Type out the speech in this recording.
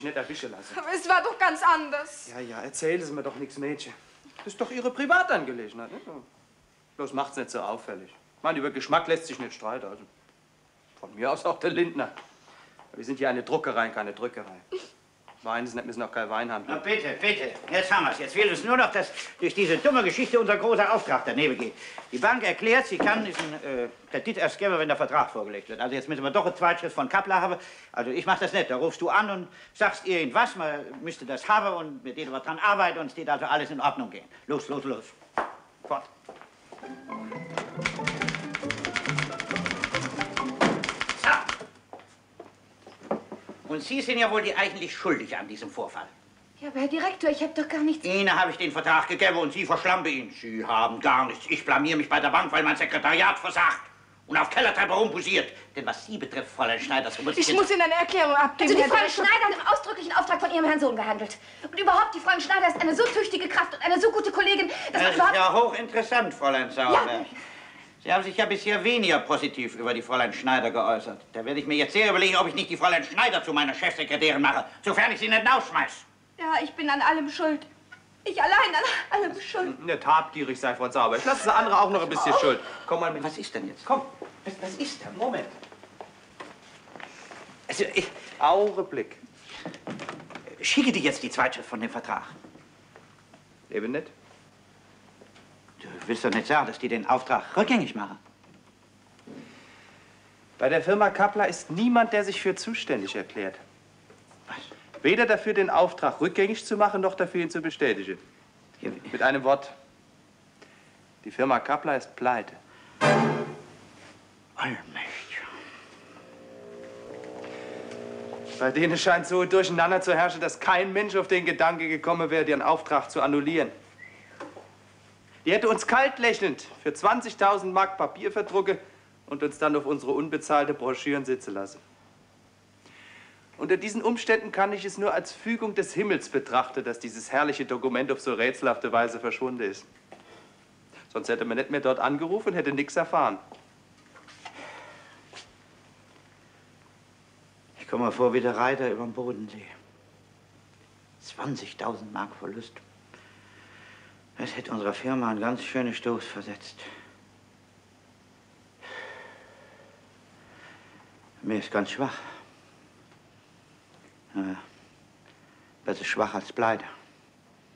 nicht erwischen lassen. Aber es war doch ganz anders. Ja, erzählen Sie mir doch nichts, Mädchen. Das ist doch Ihre Privatangelegenheit, nicht? Bloß macht's nicht so auffällig. Ich meine, über Geschmack lässt sich nicht streiten. Also von mir aus auch der Lindner. Wir sind hier eine Druckerei, keine Drückerei. Wein ist nicht, müssen auch kein Wein haben. Na bitte, bitte. Jetzt haben wir's. Jetzt fehlt es nur noch, dass durch diese dumme Geschichte unser großer Auftrag daneben geht. Die Bank erklärt, sie kann diesen Kredit erst geben, wenn der Vertrag vorgelegt wird. Also jetzt müssen wir doch eine Zweitschrift von Kappler haben. Also ich mach das nicht. Da rufst du an und sagst irgendwas, man müsste das haben und mit denen wir dran arbeiten und es wird also alles in Ordnung gehen. Los, los, los. Fort. Und Sie sind ja wohl die eigentlich Schuldige an diesem Vorfall. Ja, aber Herr Direktor, ich habe doch gar nichts... Ihnen habe ich den Vertrag gegeben und Sie verschlampen ihn. Sie haben gar nichts. Ich blamier mich bei der Bank, weil mein Sekretariat versagt und auf Kellertreppe rumposiert. Denn was Sie betrifft, Fräulein Schneider, so muss ich muss Ihnen eine Erklärung abgeben. Also die Fräulein Schneider hat im ausdrücklichen Auftrag von Ihrem Herrn Sohn gehandelt. Und überhaupt, die Fräulein Schneider ist eine so tüchtige Kraft und eine so gute Kollegin, dass das ist ja hochinteressant, Fräulein Sauerberg. Ja. Sie haben sich ja bisher weniger positiv über die Fräulein Schneider geäußert. Da werde ich mir jetzt sehr überlegen, ob ich nicht die Fräulein Schneider zu meiner Chefsekretärin mache, sofern ich sie nicht rausschmeiß. Ja, ich bin an allem schuld. Ich allein an allem schuld. Nicht habgierig sei, Frau Sauerberg. Lassen Sie andere auch noch ein bisschen schuld. Komm mal mit. Was ist denn jetzt? Komm, was ist denn? Moment. Also, Augenblick. Schicke dir jetzt die Zweitschrift von dem Vertrag. Eben nicht. Du willst doch nicht sagen, dass die den Auftrag rückgängig machen? Bei der Firma Kappler ist niemand, der sich für zuständig erklärt. Was? Weder dafür, den Auftrag rückgängig zu machen, noch dafür, ihn zu bestätigen. Ja, mit einem Wort. Die Firma Kappler ist pleite. Allmächtig. Bei denen scheint so durcheinander zu herrschen, dass kein Mensch auf den Gedanke gekommen wäre, ihren Auftrag zu annullieren. Die hätte uns kalt lächelnd für 20.000 Mark Papier verdrucke und uns dann auf unsere unbezahlte Broschüren sitzen lassen. Unter diesen Umständen kann ich es nur als Fügung des Himmels betrachten, dass dieses herrliche Dokument auf so rätselhafte Weise verschwunden ist. Sonst hätte man nicht mehr dort angerufen und hätte nichts erfahren. Ich komme mir vor wie der Reiter über dem Bodensee. 20.000 Mark Verlust. Das hätte unserer Firma einen ganz schönen Stoß versetzt. Mir ist ganz schwach. Ja, besser schwach als pleite.